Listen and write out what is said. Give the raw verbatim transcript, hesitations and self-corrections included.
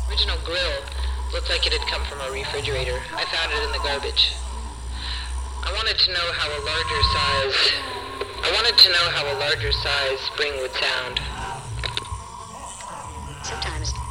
Original grill looked like it had come from a refrigerator. I found it in the garbage. I wanted to know how a larger size... I wanted to know how a larger size spring would sound. Sometimes